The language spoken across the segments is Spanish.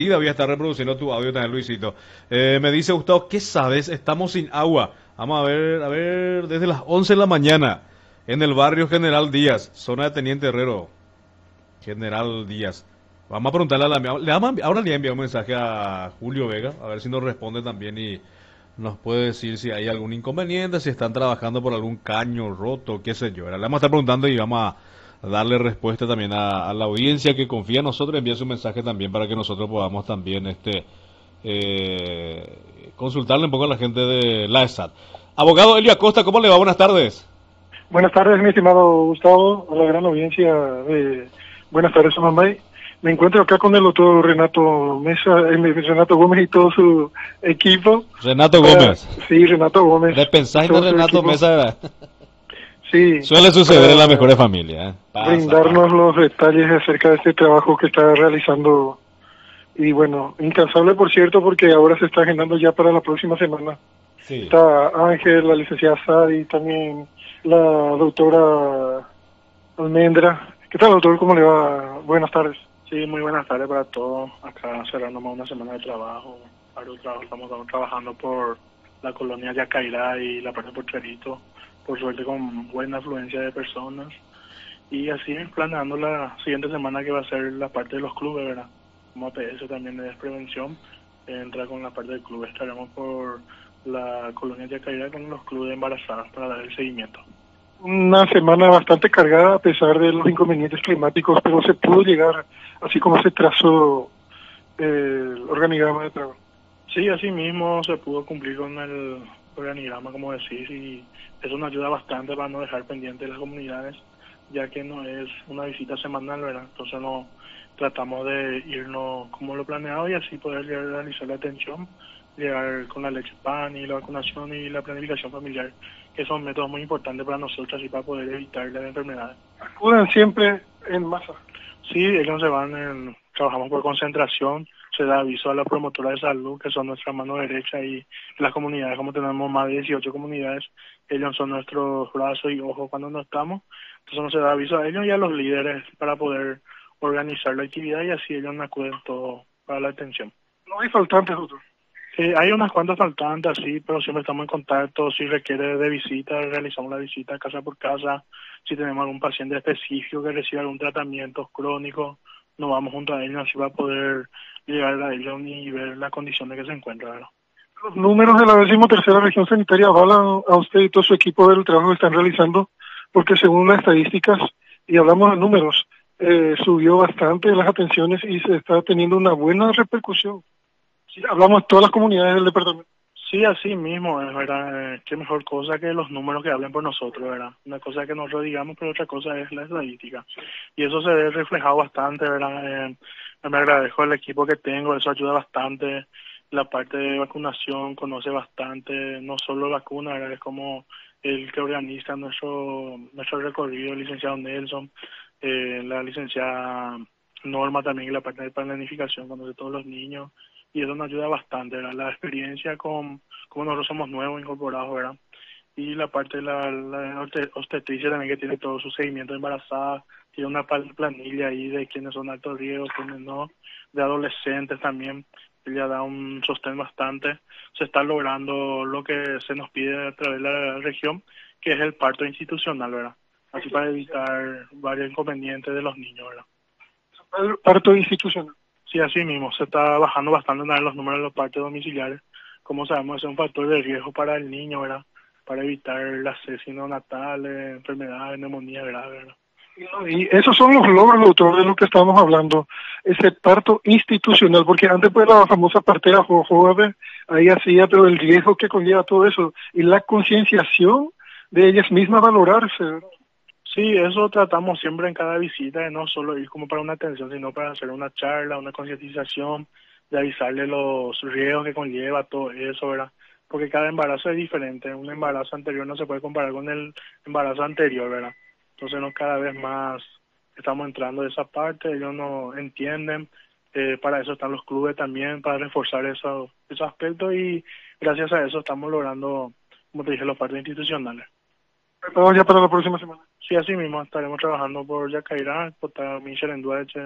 Voy a estar reproduciendo tu audio también, Luisito. Me dice Gustavo, ¿qué sabes? Estamos sin agua. Vamos a ver, desde las 11 de la mañana, en el barrio General Díaz, zona de Teniente Herrero. General Díaz. Vamos a preguntarle a ahora le enviado un mensaje a Julio Vega, a ver si nos responde también y nos puede decir si hay algún inconveniente, si están trabajando por algún caño roto, qué sé yo. Le vamos a estar preguntando y vamos a darle respuesta también a la audiencia que confía en nosotros, envía su mensaje también para que nosotros podamos también consultarle un poco a la gente de la ESAT. Abogado Elio Acosta, ¿cómo le va? Buenas tardes. Buenas tardes, mi estimado Gustavo, a la gran audiencia de Buenas tardes, Mamay. Me encuentro acá con el doctor Renato Mesa, Renato Gómez y todo su equipo. Renato Gómez. Sí, Renato Gómez. ¿Le pensáis en Renato Mesa? Sí. Suele suceder en las mejores familias. Brindarnos los detalles acerca de este trabajo que está realizando. Y bueno, incansable por cierto, porque ahora se está agendando ya para la próxima semana. Sí. Está Ángel, la licenciada Sari, también la doctora Almendra. ¿Qué tal, doctor? ¿Cómo le va? Buenas tardes. Sí, muy buenas tardes para todos. Acá cerrando más una semana de trabajo. Estamos trabajando por la colonia Yacairá y la parte de Porcherito. Por suerte con buena afluencia de personas. Y así planeando la siguiente semana que va a ser la parte de los clubes, ¿verdad? Como APS también es prevención. Entra con la parte del club. Estaremos por la colonia Yacairá con los clubes de embarazadas para dar el seguimiento. Una semana bastante cargada a pesar de los inconvenientes climáticos, pero se pudo llegar, así como se trazó el organigrama de trabajo. Sí, así mismo se pudo cumplir con el organigrama, como decís, y eso nos ayuda bastante para no dejar pendientes las comunidades, ya que no es una visita semanal, ¿verdad? Entonces no tratamos de irnos como lo planeado y así poder realizar la atención, llegar con la leche pan y la vacunación y la planificación familiar, que son métodos muy importantes para nosotros y para poder evitar las enfermedades. Acuden siempre en masa. Sí, ellos trabajamos por concentración, se da aviso a la promotora de salud, que son nuestra mano derecha, y las comunidades, como tenemos más de 18 comunidades, ellos son nuestros brazos y ojos cuando no estamos, entonces no se da aviso a ellos y a los líderes para poder organizar la actividad y así ellos nos acuden todo para la atención. No hay faltantes, doctor. Hay unas cuantas faltantes, sí, pero siempre estamos en contacto. Si requiere de visita, realizamos la visita casa por casa. Si tenemos algún paciente específico que recibe algún tratamiento crónico, nos vamos junto a ellos así va a poder llegar a ellos y ver la condición de que se encuentra, ¿verdad? Los números de la 13ª región sanitaria avalan a usted y todo su equipo del trabajo que están realizando, porque según las estadísticas, y hablamos de números, subió bastante las atenciones y se está teniendo una buena repercusión. Sí, hablamos de todas las comunidades del departamento. Sí, así mismo, es verdad. Qué mejor cosa que los números que hablen por nosotros, ¿verdad? Una cosa es que nosotros digamos, pero otra cosa es la estadística. Y eso se ve reflejado bastante, ¿verdad? Me agradezco al equipo que tengo, eso ayuda bastante. La parte de vacunación conoce bastante, no solo vacuna, ¿verdad? Es como el que organiza nuestro recorrido, el licenciado Nelson, la licenciada Norma también, y la parte de planificación, conoce todos los niños y eso nos ayuda bastante, ¿verdad? La experiencia como nosotros somos nuevos incorporados, ¿verdad? Y la parte de la obstetricia también, que tiene todo su seguimiento de embarazada, tiene una planilla ahí de quienes son altos riesgos, quienes no, de adolescentes también, ella da un sostén bastante. Se está logrando lo que se nos pide a través de la región, que es el parto institucional, ¿verdad? Así para evitar varios inconvenientes de los niños, ¿verdad? El parto institucional. Sí, así mismo, se está bajando bastante los números de los partos domiciliares. Como sabemos, es un factor de riesgo para el niño, ¿verdad? Para evitar las sepsis neonatales, enfermedades, neumonía grave, ¿verdad? Y esos son los logros, doctor, de lo que estamos hablando. Ese parto institucional, porque antes pues la famosa partera joven, ahí hacía, pero el riesgo que conlleva todo eso y la concienciación de ellas mismas valorarse, ¿verdad? Sí, eso tratamos siempre en cada visita, de no solo ir como para una atención, sino para hacer una charla, una concientización, de avisarle los riesgos que conlleva todo eso, ¿verdad? Porque cada embarazo es diferente, un embarazo anterior no se puede comparar con el embarazo anterior, ¿verdad? Entonces cada vez más estamos entrando de esa parte, ellos no entienden, para eso están los clubes también, para reforzar esos aspectos y gracias a eso estamos logrando, como te dije, los partos institucionales. Preparados ya para la próxima semana. Sí, así mismo estaremos trabajando por Yacairá, por Michel en Dueche,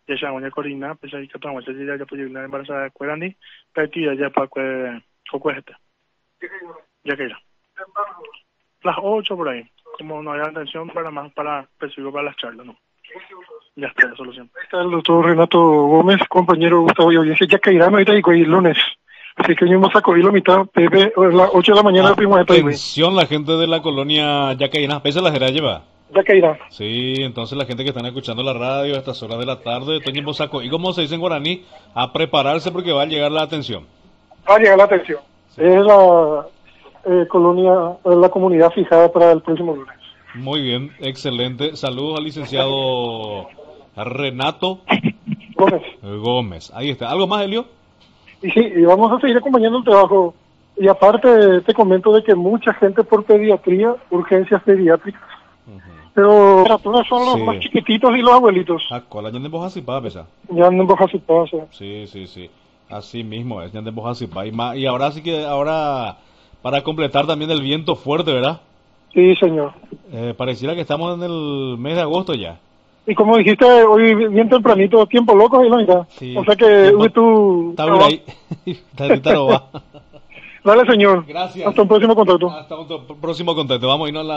ya se llama Corina, pues ahí que tomamos el día ya puede ir a embarazada de Cuerani, pero ya para que este. Ya que era. Las 8 por ahí, como no había atención para específico para las charlas, ¿no? Ya está la solución. Ahí está el doctor Renato Gómez, compañero Gustavo y audiencia, ya que irán ahorita y el lunes. Así que mismo saco y lo mitad, Pepe, a las 8 de la mañana fuimos a Atención la gente de la colonia Yacairá, ¿pesa la lleva? Ya que irán. Sí, entonces la gente que están escuchando la radio a estas horas de la tarde, Toño Bosaco, y como se dice en guaraní, a prepararse porque va a llegar la atención. Va a llegar la atención. Sí. Es la colonia, la comunidad fijada para el próximo lunes. Muy bien, excelente. Saludos al licenciado Renato Gómez. Ahí está. ¿Algo más, Elio? Y sí, y vamos a seguir acompañando el trabajo. Y aparte te comento de que mucha gente por pediatría, urgencias pediátricas, pero los son los más chiquititos y los abuelitos. ¿Cuál ya en Bojacipá, pesa? Ya en Bojacipá, sí. Así mismo es, ya en Bojacipá. Y ahora sí que, para completar también el viento fuerte, ¿verdad? Sí, señor. Pareciera que estamos en el mes de agosto ya. Y como dijiste, hoy bien tempranito, tiempo loco, ahí la mitad. Sí, o sea que tú... Está ahí. Dale, señor. Gracias. Hasta un próximo contacto. Hasta un próximo contacto. Vamos a irnos a la...